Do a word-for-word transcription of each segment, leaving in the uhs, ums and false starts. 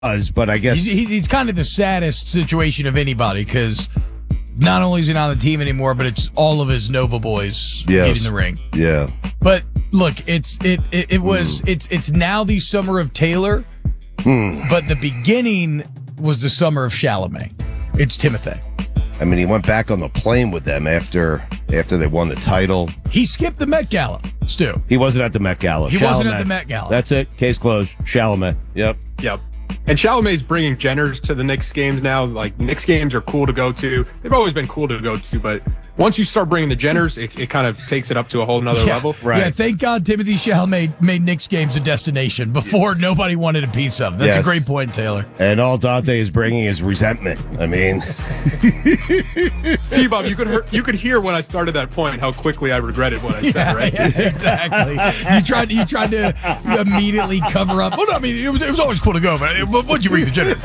does, but I guess he's, he's kind of the saddest situation of anybody because not only is he not on the team anymore, but it's all of his Nova boys yes. getting the ring. Yeah. But look, it's it it, it was mm. it's it's now the summer of Taylor, mm. but the beginning was the summer of Chalamet. It's Timothy. I mean, he went back on the plane with them after after they won the title. He skipped the Met Gala, Stu. He wasn't at the Met Gala. He Chalamet. wasn't at the Met Gala. That's it. Case closed. Chalamet. Yep. Yep. And Chalamet's bringing Jenners to the Knicks games now. Like, Knicks games are cool to go to. They've always been cool to go to, but once you start bringing the Jenners, it, it kind of takes it up to a whole nother yeah, level. Right. Yeah, thank God Timothy Chalamet made Knicks games a destination before nobody wanted a piece of. That's yes. a great point, Taylor. And all Dante is bringing is resentment. I mean. T-Bob, you could hear, you could hear when I started that point how quickly I regretted what I yeah, said, right? Yeah, exactly. you tried you tried to immediately cover up. Well, no, I mean, it was, it was always cool to go, but what'd you bring the Jenners?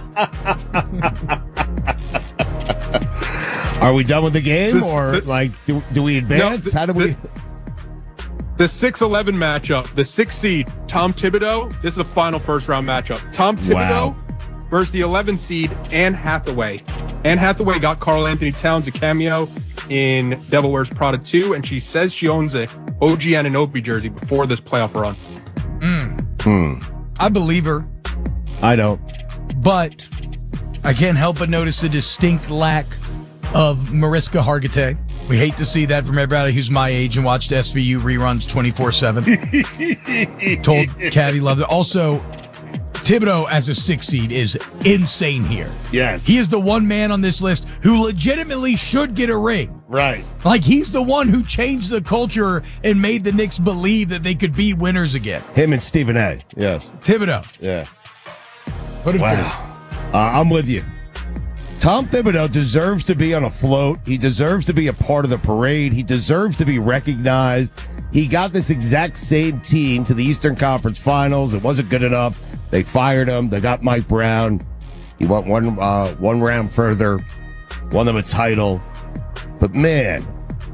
Are we done with the game, this, or the, like do, do we advance? No, the, How do we? The, the six eleven matchup, the six seed Tom Thibodeau. This is the final first round matchup. Tom Thibodeau wow. versus the eleven seed Anne Hathaway. Anne Hathaway got Karl Anthony Towns a cameo in Devil Wears Prada two, and she says she owns a O G Anunoby jersey before this playoff run. Mm. Hmm. I believe her. I don't. But I can't help but notice a distinct lack of Mariska Hargitay. We hate to see that from everybody who's my age and watched S V U reruns twenty-four seven. Told Caddy loved it. Also, Thibodeau as a six seed is insane here. Yes. He is the one man on this list who legitimately should get a ring. Right. Like, he's the one who changed the culture and made the Knicks believe that they could be winners again. Him and Stephen A. Yes. Thibodeau. Yeah. Put him wow. Uh, I'm with you. Tom Thibodeau deserves to be on a float. He deserves to be a part of the parade. He deserves to be recognized. He got this exact same team to the Eastern Conference Finals. It wasn't good enough. They fired him. They got Mike Brown. He went one uh, one round further, won them a title. But man,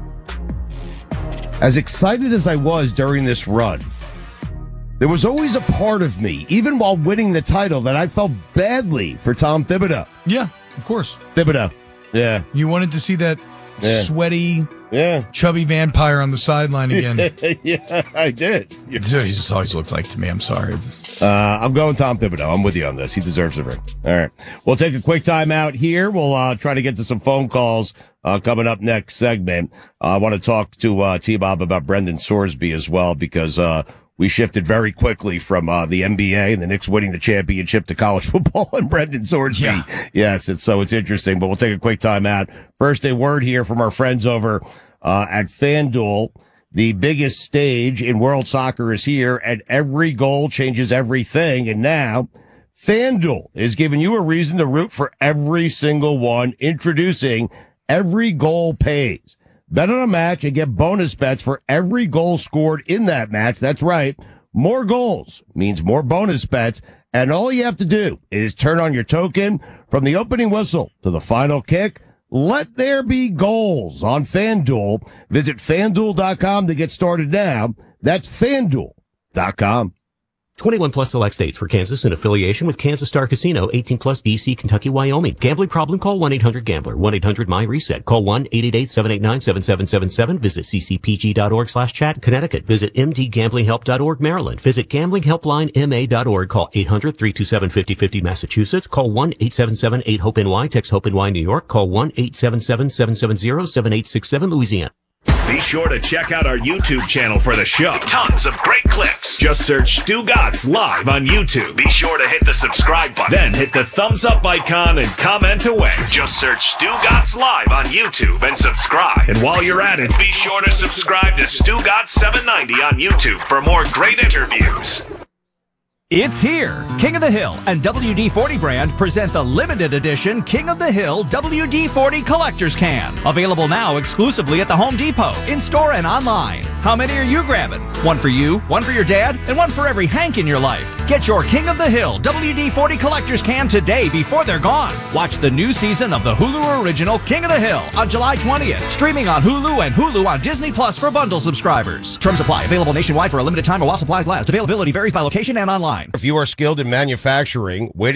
as excited as I was during this run, there was always a part of me, even while winning the title, that I felt badly for Tom Thibodeau. Yeah. Of course. Thibodeau. Yeah. You wanted to see that yeah. sweaty, yeah. chubby vampire on the sideline again. yeah, I did. He just always looked like to me. I'm sorry. Just... Uh, I'm going Tom Thibodeau. I'm with you on this. He deserves a ring. All right. We'll take a quick time out here. We'll uh, try to get to some phone calls uh, coming up next segment. Uh, I want to talk to uh, T-Bob about Brendan Sorsby as well, because uh, we shifted very quickly from uh, the N B A and the Knicks winning the championship to college football and Brendan Sorsby. Yeah. Yes, it's, so it's interesting, but we'll take a quick time out. First, a word here from our friends over uh, at FanDuel. The biggest stage in world soccer is here, and every goal changes everything. And now, FanDuel is giving you a reason to root for every single one, introducing Every Goal Pays. Bet on a match and get bonus bets for every goal scored in that match. That's right. More goals means more bonus bets. And all you have to do is turn on your token from the opening whistle to the final kick. Let there be goals on FanDuel. Visit FanDuel dot com to get started now. That's FanDuel dot com. twenty-one plus select states. For Kansas in affiliation with Kansas Star Casino. eighteen plus D C, Kentucky, Wyoming. Gambling problem? Call one eight hundred gambler. one eight hundred my reset. Call one eight eight eight seven eight nine seven seven seven seven. Visit c c p g dot org slash chat. Connecticut. Visit m d gambling help dot org. Maryland. Visit gambling helpline m a dot org. Call eight hundred three two seven five zero five zero. Massachusetts. Call one eight seven seven eight hope N Y. Text HOPE N Y New York. Call one eight seven seven seven seven zero seven eight six seven Louisiana. Be sure to check out our YouTube channel for the show. Tons of great clips. Just search Stu Gatz Live on YouTube. Be sure to hit the subscribe button. Then hit the thumbs up icon and comment away. Just search Stu Gatz Live on YouTube and subscribe. And while you're at it, be sure to subscribe to Stu Gatz seven ninety on YouTube for more great interviews. It's here. King of the Hill and W D forty brand present the limited edition King of the Hill W D forty Collector's Can. Available now exclusively at the Home Depot, in-store and online. How many are you grabbing? One for you, one for your dad, and one for every Hank in your life. Get your King of the Hill W D forty collector's can today before they're gone. Watch the new season of the Hulu original King of the Hill on July twentieth. Streaming on Hulu and Hulu on Disney Plus for bundle subscribers. Terms apply. Available nationwide for a limited time or while supplies last. Availability varies by location and online. If you are skilled in manufacturing, waiting